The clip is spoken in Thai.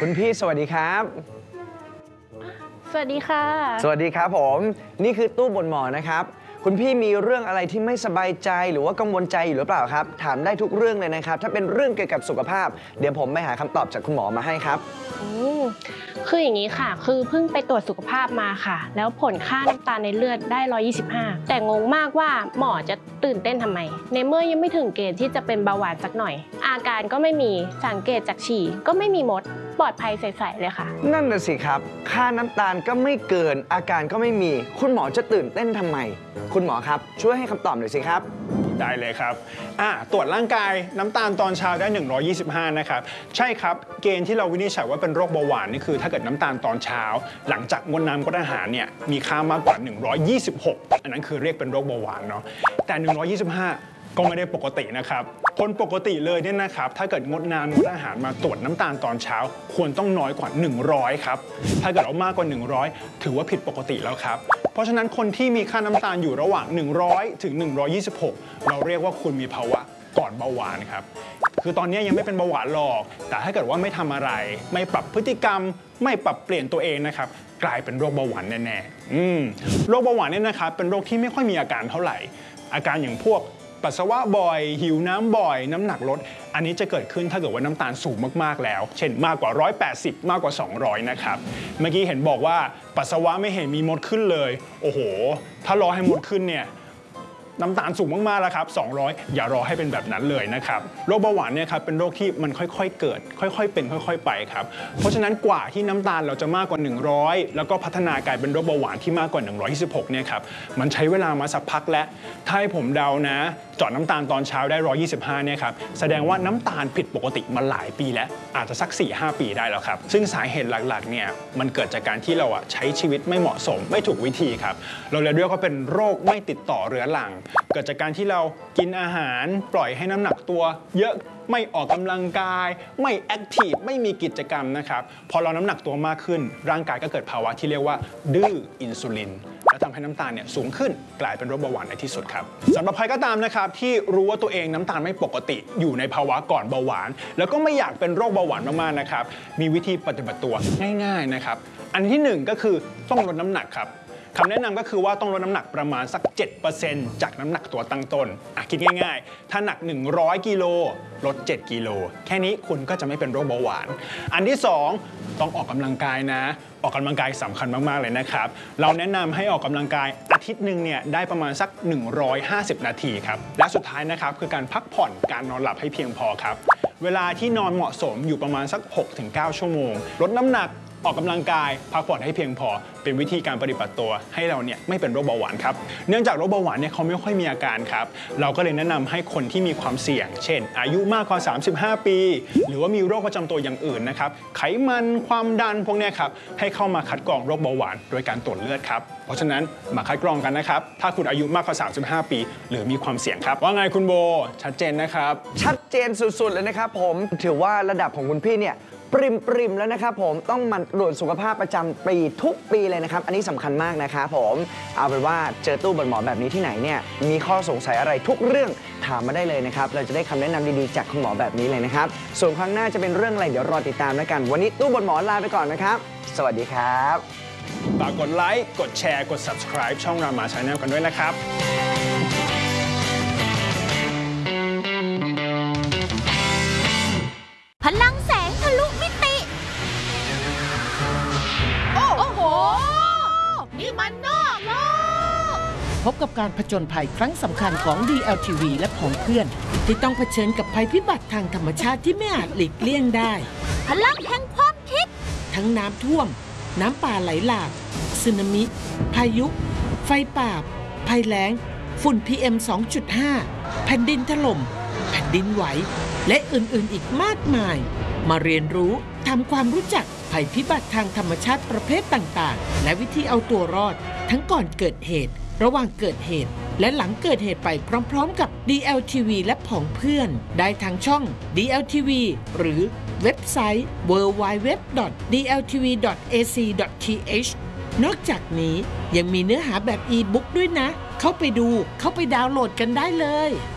คุณพี่สวัสดีครับสวัสดีค่ะสวัสดีครับผมนี่คือตู้บ่นหมอนะครับคุณพี่มีเรื่องอะไรที่ไม่สบายใจหรือว่ากังวลใจอยู่หรือเปล่าครับถามได้ทุกเรื่องเลยนะครับถ้าเป็นเรื่องเกี่ยวกับสุขภาพเดี๋ยวผมไปหาคำตอบจากคุณหมอมาให้ครับคืออย่างนี้ค่ะคือเพิ่งไปตรวจสุขภาพมาค่ะแล้วผลค่าน้ำตาลในเลือดได้125แต่งงมากว่าหมอจะตื่นเต้นทำไมในเมื่อยังไม่ถึงเกณฑ์ที่จะเป็นเบาหวานสักหน่อยอาการก็ไม่มีสังเกตจากฉี่ก็ไม่มีมดปลอดภัยใสๆเลยค่ะนั่นน่ะสิครับค่าน้ำตาลก็ไม่เกินอาการก็ไม่มีคุณหมอจะตื่นเต้นทำไมคุณหมอครับช่วยให้คำตอบหน่อยสิครับได้เลยครับตรวจร่างกายน้ำตาลตอนเช้าได้125นะครับใช่ครับเกณฑ์ที่เราวินิจฉัยว่าเป็นโรคเบาหวานนี่คือถ้าเกิดน้ำตาลตอนเช้าหลังจากงดน้ำงดอาหารเนี่ยมีค่ามากกว่า126อันนั้นคือเรียกเป็นโรคเบาหวานเนาะแต่125ก็ไม่ได้ปกตินะครับคนปกติเลยเนี่ยนะครับถ้าเกิดงดน้ำงดอาหารมาตรวจน้ำตาลตอนเช้าควรต้องน้อยกว่า100ครับถ้าเกิดเอามากกว่า100ถือว่าผิดปกติแล้วครับเพราะฉะนั้นคนที่มีค่าน้ำตาลอยู่ระหว่าง100ถึง126เราเรียกว่าคุณมีภาวะก่อนเบาหวานครับคือตอนนี้ยังไม่เป็นเบาหวานหรอกแต่ถ้าเกิดว่าไม่ทำอะไรไม่ปรับพฤติกรรมไม่ปรับเปลี่ยนตัวเองนะครับกลายเป็นโรคเบาหวานแน่ๆโรคเบาหวานเนี่ยนะครับเป็นโรคที่ไม่ค่อยมีอาการเท่าไหร่อาการอย่างพวกปัสสาวะบ่อยหิวน้ำบ่อยน้ำหนักลดอันนี้จะเกิดขึ้นถ้าเกิดว่าน้ำตาลสูงมากๆแล้วเช่นมากกว่า180มากกว่า200นะครับเมื่อกี้เห็นบอกว่าปัสสาวะไม่เห็นมีมดขึ้นเลยโอ้โหถ้ารอให้มดขึ้นเนี่ยน้ำตาลสูงมากๆแล้วครับ200อย่ารอให้เป็นแบบนั้นเลยนะครับโรคเบาหวานเนี่ยครับเป็นโรคที่มันค่อยๆเกิดค่อยๆเป็นค่อยๆไปครับเพราะฉะนั้นกว่าที่น้ำตาลเราจะมากกว่า100แล้วก็พัฒนากลายเป็นโรคเบาหวานที่มากกว่า126เนี่ยครับมันใช้เวลามาสักพักแล้วถ้าให้ผมเดานะเจาะน้ำตาลตอนเช้าได้125เนี่ยครับแสดงว่าน้ำตาลผิดปกติมาหลายปีแล้วอาจจะสัก 4-5 ปีได้แล้วครับซึ่งสาเหตุหลักๆเนี่ยมันเกิดจากการที่เราใช้ชีวิตไม่เหมาะสมไม่ถูกวิธีครับเราเลยเรียกว่าเป็นโรคไม่ติดต่อเรื้อรังเกิดจากการที่เรากินอาหารปล่อยให้น้ำหนักตัวเยอะไม่ออกกำลังกายไม่แอคทีฟไม่มีกิจกรรมนะครับพอเราน้ำหนักตัวมากขึ้นร่างกายก็เกิดภาวะที่เรียกว่าดื้ออินซูลินและทำให้น้ำตาลเนี่ยสูงขึ้นกลายเป็นโรคเบาหวานในที่สุดครับสำหรับใครก็ตามนะครับที่รู้ว่าตัวเองน้ำตาลไม่ปกติอยู่ในภาวะก่อนเบาหวานแล้วก็ไม่อยากเป็นโรคเบาหวานมากๆนะครับมีวิธีปฏิบัติตัวง่ายๆนะครับอันที่1ก็คือต้องลดน้ำหนักครับคำแนะนำก็คือว่าต้องลดน้ำหนักประมาณสัก 7% จากน้ำหนักตัวตั้งต้นคิดง่ายๆถ้าหนัก100กิโลลด7กิโลแค่นี้คุณก็จะไม่เป็นโรคเบาหวานอันที่2ต้องออกกำลังกายนะออกกำลังกายสำคัญมากๆเลยนะครับเราแนะนำให้ออกกำลังกายอาทิตย์หนึ่งเนี่ยได้ประมาณสัก150นาทีครับและสุดท้ายนะครับคือการพักผ่อนการนอนหลับให้เพียงพอครับเวลาที่นอนเหมาะสมอยู่ประมาณสัก 6-9 ชั่วโมงลดน้ำหนักออกกำลังกายพักผ่อนให้เพียงพอเป็นวิธีการปฏิบัติตัวให้เราเนี่ยไม่เป็นโรคเบาหวานครับเนื่องจากโรคเบาหวานเนี่ยเขาไม่ค่อยมีอาการครับเราก็เลยแนะนำให้คนที่มีความเสี่ยงเช่นอายุมากกว่า35ปีหรือว่ามีโรคประจำตัวอย่างอื่นนะครับไขมันความดันพวกนี้ครับให้เข้ามาคัดกรองโรคเบาหวานโดยการตรวจเลือดครับเพราะฉะนั้นมาคัดกรองกันนะครับถ้าคุณอายุมากกว่า35ปีหรือมีความเสี่ยงครับว่าไงคุณโบชัดเจนนะครับชัดเจนสุดๆเลยนะครับผมถือว่าระดับของคุณพี่เนี่ยปริมแล้วนะครับผมต้องมันตรวจสุขภาพประจำปีทุกปีเลยนะครับอันนี้สำคัญมากนะครับผมเอาเป็นว่าเจอตู้บ่นหมอแบบนี้ที่ไหนเนี่ยมีข้อสงสัยอะไรทุกเรื่องถามมาได้เลยนะครับเราจะได้คำแนะนำดีๆจากคุณหมอแบบนี้เลยนะครับส่วนครั้งหน้าจะเป็นเรื่องอะไรเดี๋ยวรอติดตามแล้วกันวันนี้ตู้บ่นหมอลาไปก่อนนะครับสวัสดีครับฝากกดไลค์กดแชร์กด subscribe ช่องรามาชาแนลกันด้วยนะครับพลังแสงทะลุมิติโอ้โหนี่มันนอกโลกพบกับการผจญภัยครั้งสำคัญของ DLTV และผองเพื่อนที่ต้องเผชิญกับภัยพิบัติทางธรรมชาติที่ไม่อาจหลีกเลี่ยงได้พลังแห่งความคิดทั้งน้ำท่วมน้ำป่าไหลหลากสึนามิพายุไฟป่าภัยแล้งฝุ่น PM 2.5 แผ่นดินถล่มแผ่นดินไหวและอื่นๆอีกมากมายมาเรียนรู้ทำความรู้จักภัยพิบัติทางธรรมชาติประเภทต่างๆและวิธีเอาตัวรอดทั้งก่อนเกิดเหตุระหว่างเกิดเหตุและหลังเกิดเหตุไปพร้อมๆกับ DLTV และผองเพื่อนได้ทางช่อง DLTV หรือเว็บไซต์ www.dltv.ac.th นอกจากนี้ยังมีเนื้อหาแบบอีบุ๊กด้วยนะเข้าไปดูเข้าไปดาวน์โหลดกันได้เลย